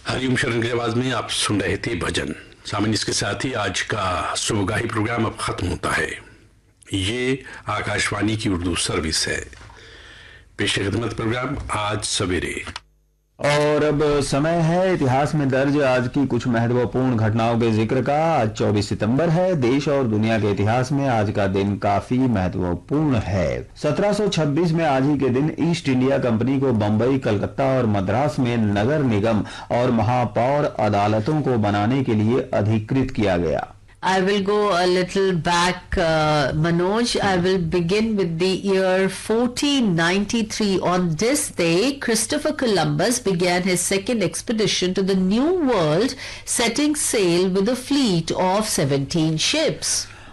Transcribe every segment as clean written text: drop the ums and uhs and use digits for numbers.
हरिओम शरण की आवाज में आप सुन रहे थे भजन। सामान्य इसके साथ ही आज का सुबहगाही प्रोग्राम अब खत्म होता है। ये आकाशवाणी की उर्दू सर्विस है। पेश खिदमत प्रोग्राम आज सवेरे। और अब समय है इतिहास में दर्ज आज की कुछ महत्वपूर्ण घटनाओं के जिक्र का। आज 24 सितंबर है। देश और दुनिया के इतिहास में आज का दिन काफी महत्वपूर्ण है। 1726 में आज ही के दिन ईस्ट इंडिया कंपनी को बंबई, कलकत्ता और मद्रास में नगर निगम और महापौर अदालतों को बनाने के लिए अधिकृत किया गया। I will go a little back, Manoj. I will begin with the year 1493. On this day, Christopher Columbus began his second expedition to the New World, setting sail with a fleet of 17 ships.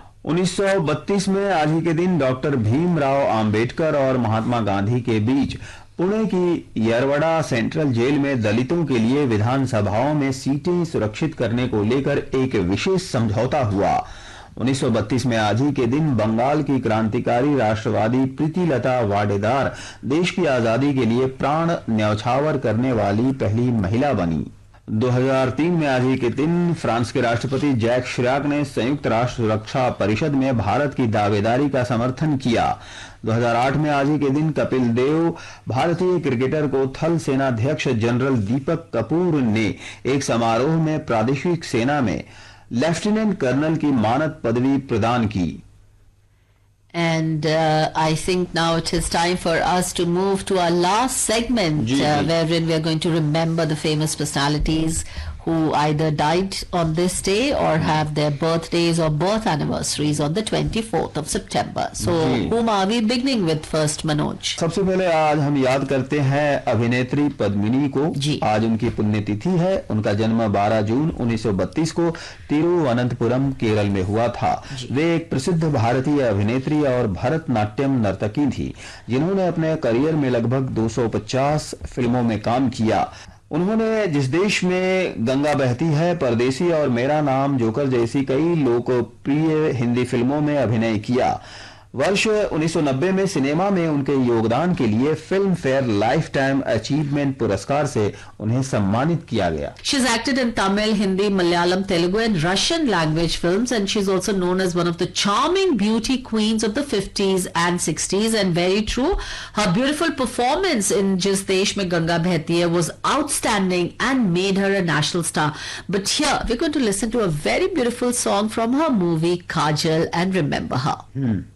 1932 में आज ही के दिन doctor Bhimrao Ambedkar और महात्मा गांधी के बीच पुणे की Yerwada central jail में दलितों के लिए विधानसभाओं में सीटें सुरक्षित करने को लेकर एक विशेष समझौता हुआ। 1932 में आज ही के दिन बंगाल की क्रांतिकारी राष्ट्रवादी प्रीतिलता वाडेदार देश की आजादी के लिए प्राण न्यौछावर करने वाली पहली महिला बनी। 2003 में आज ही के दिन फ्रांस के राष्ट्रपति जैक शिराक ने संयुक्त राष्ट्र सुरक्षा परिषद में भारत की दावेदारी का समर्थन किया। 2008 में आज ही के दिन कपिल देव भारतीय क्रिकेटर को थल सेनाध्यक्ष जनरल दीपक कपूर ने एक समारोह में प्रादेशिक सेना में लेफ्टिनेंट कर्नल की मानद पदवी प्रदान की। And I think now it is time for us to move to our last segment, wherein we are going to remember the famous personalities who either died on this day or have their birthdays or birth anniversaries on the 24th of September. So, whom are we beginning with first, Manoj? सबसे पहले आज हम याद करते हैं अभिनेत्री पद्मिनी को। आज उनकी पुण्यतिथि है। उनका जन्म 12 जून 1932 को तिरुवनंतपुरम, केरल में हुआ था। वे एक प्रसिद्ध भारतीय अभिनेत्री और भरतनाट्यम नर्तकी थी, जिन्होंने अपने करियर में लगभग 250 फिल्मों में काम किया। उन्होंने जिस देश में गंगा बहती है, परदेसी और मेरा नाम जोकर जैसी कई लोकप्रिय हिंदी फिल्मों में अभिनय किया। वर्ष 1990 में सिनेमा में उनके योगदान के लिए film fair life time achievement पुरस्कार से उन्हें सम्मानित किया गया। She has acted in Tamil, Hindi, Malayalam, Telugu and Russian language films, and she is also known as one of the charming beauty queens of the 50s and 60s. And very true, her beautiful performance in Jis Desh Mein Ganga Behti Hai was outstanding and made her a national star. But here we're going to listen to a very beautiful song from her movie Kajal and remember her.